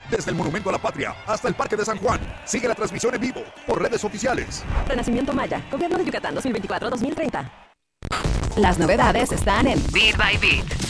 Desde el Monumento a la Patria hasta el Parque de San Juan. Sigue la transmisión en vivo por redes oficiales. Renacimiento Maya, Gobierno de Yucatán 2024-2030. Las novedades están en Bit by Bit.